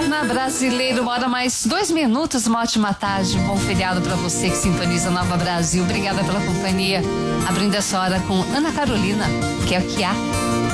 Na Brasileiro, uma hora mais 2 minutos, uma ótima tarde, um bom feriado para você que sintoniza Nova Brasil. Obrigada pela companhia. Abrindo essa hora com Ana Carolina, que é o que há.